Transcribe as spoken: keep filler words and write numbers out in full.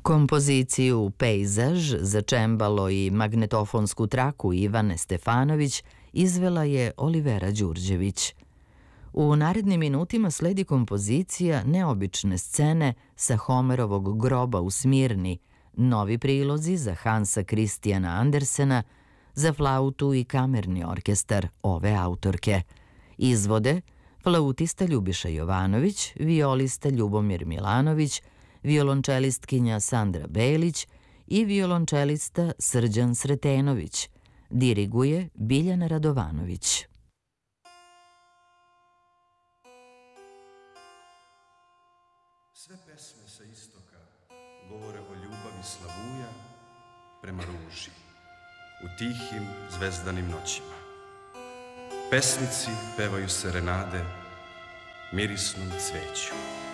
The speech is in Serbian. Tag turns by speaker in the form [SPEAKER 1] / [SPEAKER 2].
[SPEAKER 1] Kompoziciju Pejzaž za čembalo i magnetofonsku traku Ivane Stefanović izvela je Olivera Đurđević. U narednim minutima sledi kompozicija Neobične scene sa Homerovog groba u Smirni, novi prilozi za Hansa Kristijana Andersena, za flautu i kamerni orkestar ove autorke. Izvode flautista Ljubiša Jovanović, violista Ljubomir Milanović, violončelistkinja Sandra Belić i violončelista Srđan Sretenović. Diriguje Biljana Radovanović.
[SPEAKER 2] Sve pesme sa istoka govore o ljubavi Slavuja prema ruži u tihim zvezdanim noćima. Pesnici pevaju serenade mirisnom cveću.